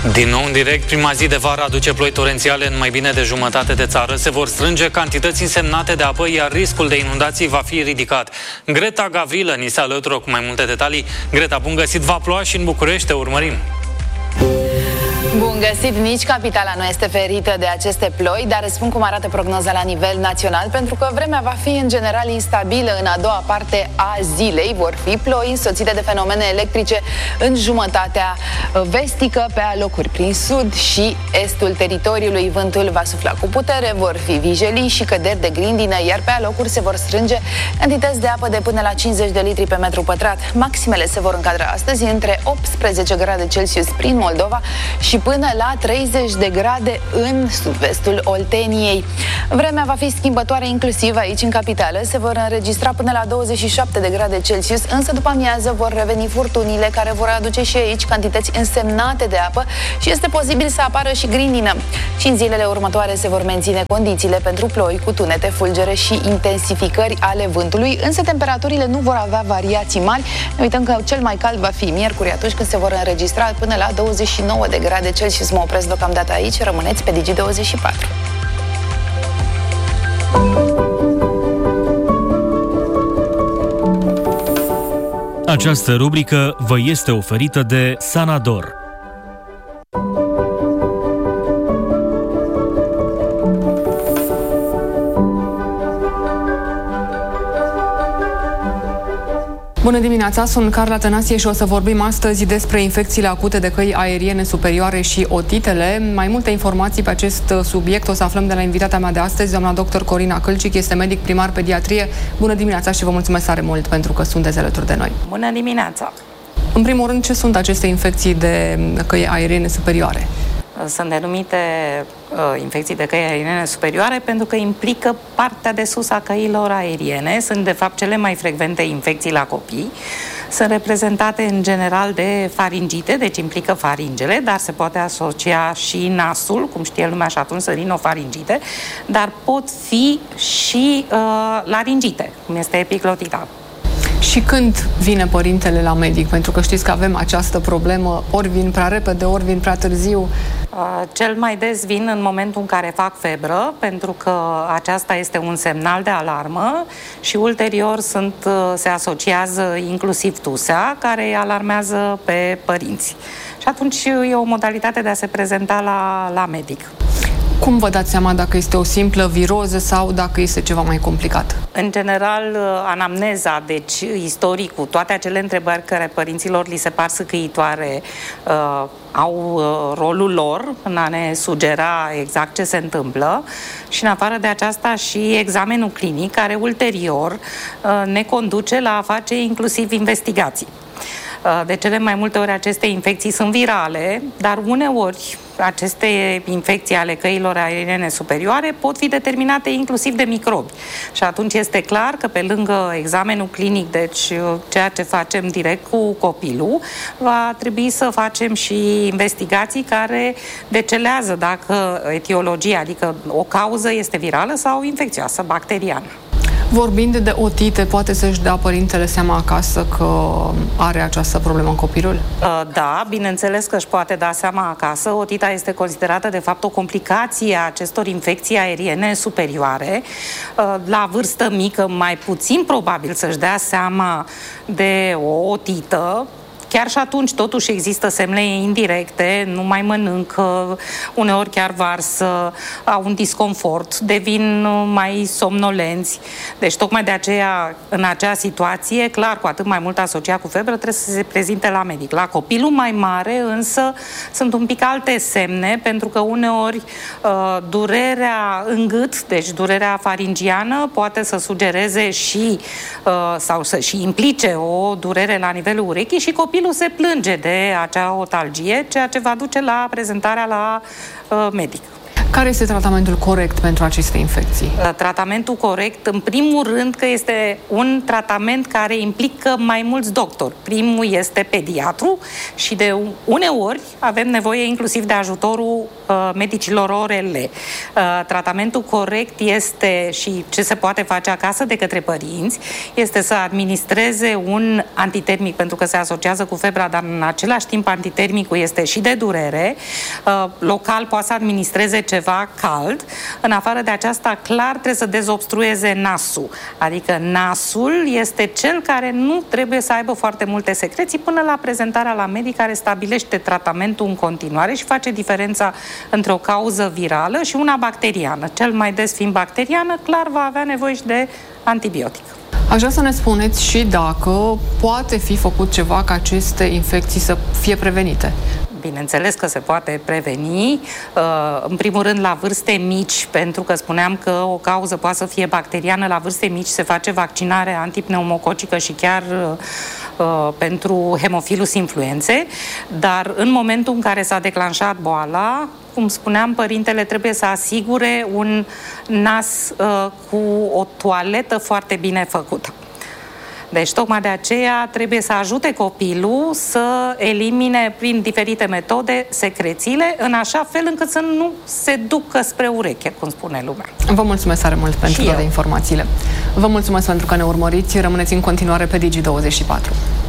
Din nou în direct, prima zi de vară aduce ploi torențiale în mai bine de jumătate de țară. Se vor strânge cantități însemnate de apă, iar riscul de inundații va fi ridicat. Greta Gavrilă ni se alătură cu mai multe detalii. Greta, bun găsit! Va ploua și în București, te urmărim! Bun găsit! Nici capitala nu este ferită de aceste ploi, dar îți spun cum arată prognoza la nivel național, pentru că vremea va fi în general instabilă în a doua parte a zilei. Vor fi ploi însoțite de fenomene electrice în jumătatea vestică, pe alocuri prin sud și estul teritoriului. Vântul va sufla cu putere, vor fi vijelii și căderi de grindină, iar pe alocuri se vor strânge cantități de apă de până la 50 de litri pe metru pătrat. Maximele se vor încadra astăzi între 18 grade Celsius prin Moldova și până la 30 de grade în sud-vestul Olteniei. Vremea va fi schimbătoare inclusiv aici în capitală. Se vor înregistra până la 27 de grade Celsius, însă după amiază vor reveni furtunile care vor aduce și aici cantități însemnate de apă și este posibil să apară și grindină. Și în zilele următoare se vor menține condițiile pentru ploi cu tunete, fulgere și intensificări ale vântului, însă temperaturile nu vor avea variații mari. Ne uităm că cel mai cald va fi miercuri, atunci când se vor înregistra până la 29 de grade Celsius. Mă opresc deocamdată aici, rămâneți pe Digi24. Această rubrică vă este oferită de Sanador. Bună dimineața, sunt Carla Tănasie și o să vorbim astăzi despre infecțiile acute de căi aeriene superioare și otitele. Mai multe informații pe acest subiect o să aflăm de la invitata mea de astăzi, doamna dr. Corina Câlcic, este medic primar pediatrie. Bună dimineața și vă mulțumesc tare mult pentru că sunteți alături de noi. Bună dimineața! În primul rând, ce sunt aceste infecții de căi aeriene superioare? Sunt denumite infecții de căi aeriene superioare pentru că implică partea de sus a căilor aeriene. Sunt, de fapt, cele mai frecvente infecții la copii. Sunt reprezentate, în general, de faringite, deci implică faringele, dar se poate asocia și nasul, cum știe lumea și atunci, rinofaringite, dar pot fi și laringite, cum este epiglotita. Și când vine părintele la medic? Pentru că știți că avem această problemă, ori vin prea repede, ori vin prea târziu. Cel mai des vin în momentul în care fac febră, pentru că aceasta este un semnal de alarmă și ulterior se asociază inclusiv tusea, care îi alarmează pe părinți. Și atunci e o modalitate de a se prezenta la medic. Cum vă dați seama dacă este o simplă viroză sau dacă este ceva mai complicat? În general, anamneza, deci istoricul, toate acele întrebări care părinților li se par săcăitoare, au rolul lor în a ne sugera exact ce se întâmplă și, în afară de aceasta, și examenul clinic, care ulterior ne conduce la a face inclusiv investigații. De cele mai multe ori aceste infecții sunt virale, dar uneori aceste infecții ale căilor aeriene superioare pot fi determinate inclusiv de microbi. Și atunci este clar că pe lângă examenul clinic, deci ceea ce facem direct cu copilul, va trebui să facem și investigații care decelează dacă etiologia, adică o cauză, este virală sau infecțioasă, bacteriană. Vorbind de otite, poate să-și dea părintele seama acasă că are această problemă în copilul? Da, bineînțeles că își poate da seama acasă. Otita este considerată, de fapt, o complicație a acestor infecții aeriene superioare. La vârstă mică, mai puțin probabil să-și dea seama de o otită. Chiar și atunci, totuși, există semne indirecte, nu mai mănâncă, uneori chiar varsă, au un disconfort, devin mai somnolenți. Deci, tocmai de aceea, în acea situație, clar, cu atât mai mult asociat cu febră, trebuie să se prezinte la medic. La copilul mai mare, însă, sunt un pic alte semne, pentru că uneori durerea în gât, deci durerea faringiană, poate să sugereze și, sau să și implice o durere la nivelul urechii și copilul se plânge de acea otalgie, ceea ce va duce la prezentarea la medic. Care este tratamentul corect pentru aceste infecții? Tratamentul corect, în primul rând, că este un tratament care implică mai mulți doctori. Primul este pediatru și de uneori avem nevoie inclusiv de ajutorul medicilor ORL. Tratamentul corect este, și ce se poate face acasă de către părinți, este să administreze un antitermic, pentru că se asociază cu febra, dar în același timp antitermicul este și de durere. Local poate să administreze ceva cald. În afară de aceasta, clar trebuie să dezobstrueze nasul. Adică nasul este cel care nu trebuie să aibă foarte multe secreții până la prezentarea la medic, care stabilește tratamentul în continuare și face diferența între o cauză virală și una bacteriană. Cel mai des fiind bacteriană, clar va avea nevoie și de antibiotic. Aș vrea să ne spuneți și dacă poate fi făcut ceva ca aceste infecții să fie prevenite. Bineînțeles că se poate preveni, în primul rând la vârste mici, pentru că spuneam că o cauză poate să fie bacteriană. La vârste mici se face vaccinare antipneumococică și chiar pentru Haemophilus influențae, dar în momentul în care s-a declanșat boala, cum spuneam, părintele trebuie să asigure un nas cu o toaletă foarte bine făcută. Deci, tocmai de aceea trebuie să ajute copilul să elimine prin diferite metode secrețiile, în așa fel încât să nu se ducă spre ureche, cum spune lumea. Vă mulțumesc tare mult pentru toate informațiile. Vă mulțumesc pentru că ne urmăriți. Rămâneți în continuare pe Digi24.